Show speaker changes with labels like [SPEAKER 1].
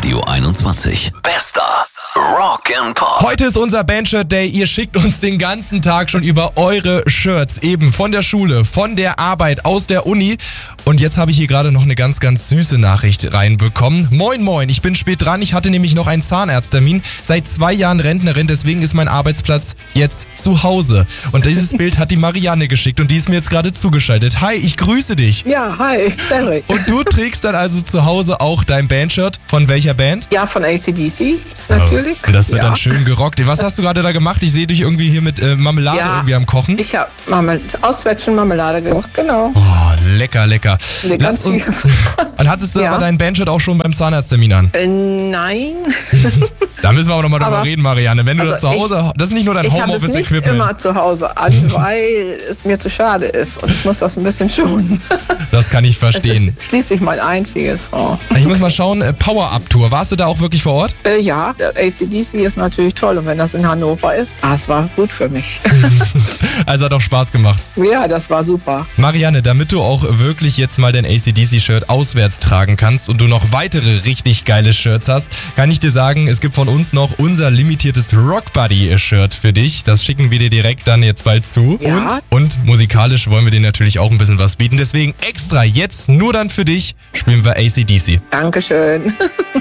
[SPEAKER 1] Radio 21. Bester Rock'n'Pop.
[SPEAKER 2] Heute ist unser Bandshirt Day. Ihr schickt uns den ganzen Tag schon über eure Shirts. Eben von der Schule, von der Arbeit, aus der Uni. Und jetzt habe ich hier gerade noch eine ganz, ganz süße Nachricht reinbekommen. Moin, moin, ich bin spät dran. Ich hatte nämlich noch einen Zahnarzttermin. Seit 2 Jahren Rentnerin, deswegen ist mein Arbeitsplatz jetzt zu Hause. Und dieses Bild hat die Marianne geschickt und die ist mir jetzt gerade zugeschaltet. Hi, ich grüße dich.
[SPEAKER 3] Ja, hi, Derek.
[SPEAKER 2] Und du trägst dann also zu Hause auch dein Bandshirt. Von welcher Band?
[SPEAKER 3] Ja, von AC/DC, natürlich.
[SPEAKER 2] Und das wird
[SPEAKER 3] ja.
[SPEAKER 2] dann schön gerockt. Was hast du gerade da gemacht? Ich sehe dich irgendwie hier mit Marmelade irgendwie am Kochen.
[SPEAKER 3] Ich habe Auswärtschen Marmelade gemacht, genau.
[SPEAKER 2] Oh, lecker, lecker.
[SPEAKER 3] Ganz
[SPEAKER 2] Und hattest du aber dein Bandshirt auch schon beim Zahnarzttermin an?
[SPEAKER 3] Nein.
[SPEAKER 2] Da müssen wir aber nochmal drüber reden, Marianne. Wenn du da zu Hause, das ist nicht nur dein Homeoffice-Equipment.
[SPEAKER 3] Ich habe es nicht immer zu Hause an, weil es mir zu schade ist und ich muss das ein bisschen schonen.
[SPEAKER 2] Das kann ich verstehen.
[SPEAKER 3] Das ist schließlich mein einziges. Oh.
[SPEAKER 2] Ich muss mal schauen, Power-Up-Tour. Warst du da auch wirklich vor Ort?
[SPEAKER 3] Ja, der AC/DC ist natürlich toll und wenn das in Hannover ist, es war gut für mich.
[SPEAKER 2] Also hat auch Spaß gemacht.
[SPEAKER 3] Ja, das war super.
[SPEAKER 2] Marianne, damit du auch wirklich jetzt mal dein AC/DC-Shirt auswärts tragen kannst und du noch weitere richtig geile Shirts hast, kann ich dir sagen, es gibt von uns noch unser limitiertes Rock Buddy-Shirt für dich. Das schicken wir dir direkt dann jetzt bald zu.
[SPEAKER 3] Ja.
[SPEAKER 2] Und musikalisch wollen wir dir natürlich auch ein bisschen was bieten. Deswegen extra jetzt nur dann für dich spielen wir AC/DC.
[SPEAKER 3] Dankeschön.